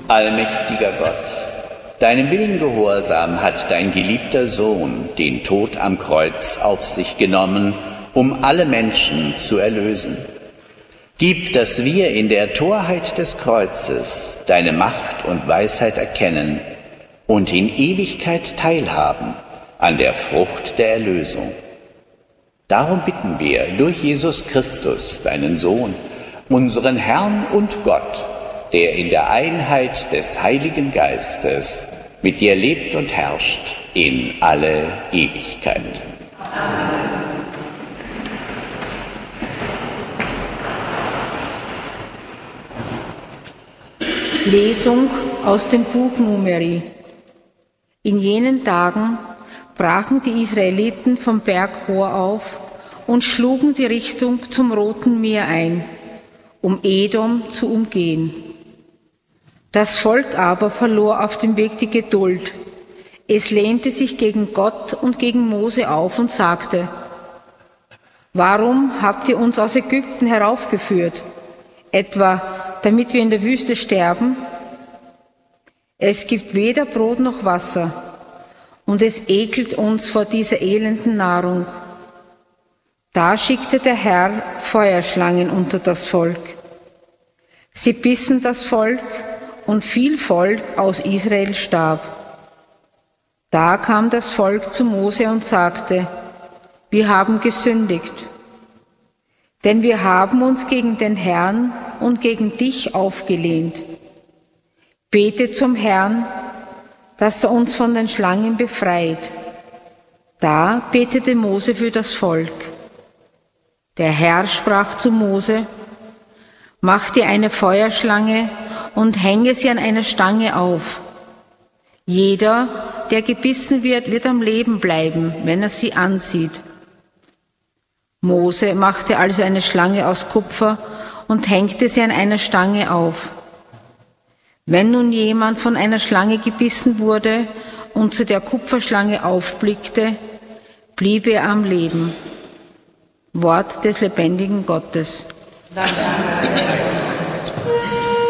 Allmächtiger Gott, deinem Willen gehorsam hat dein geliebter Sohn den Tod am Kreuz auf sich genommen, um alle Menschen zu erlösen. Gib, dass wir in der Torheit des Kreuzes deine Macht und Weisheit erkennen und in Ewigkeit teilhaben an der Frucht der Erlösung. Darum bitten wir durch Jesus Christus, deinen Sohn, unseren Herrn und Gott, der in der Einheit des Heiligen Geistes mit dir lebt und herrscht in alle Ewigkeit. Lesung aus dem Buch Numeri. In jenen Tagen brachen die Israeliten vom Berg Hor auf und schlugen die Richtung zum Roten Meer ein, um Edom zu umgehen. Das Volk aber verlor auf dem Weg die Geduld. Es lehnte sich gegen Gott und gegen Mose auf und sagte: Warum habt ihr uns aus Ägypten heraufgeführt? Etwa, damit wir in der Wüste sterben? Es gibt weder Brot noch Wasser, und es ekelt uns vor dieser elenden Nahrung. Da schickte der Herr Feuerschlangen unter das Volk. Sie bissen das Volk, und viel Volk aus Israel starb. Da kam das Volk zu Mose und sagte: Wir haben gesündigt, denn wir haben uns gegen den Herrn und gegen dich aufgelehnt. Bete zum Herrn, dass er uns von den Schlangen befreit. Da betete Mose für das Volk. Der Herr sprach zu Mose: Mach dir eine Feuerschlange und hänge sie an einer Stange auf. Jeder, der gebissen wird, wird am Leben bleiben, wenn er sie ansieht. Mose machte also eine Schlange aus Kupfer und hängte sie an einer Stange auf. Wenn nun jemand von einer Schlange gebissen wurde und zu der Kupferschlange aufblickte, blieb er am Leben. Wort des lebendigen Gottes. Danke.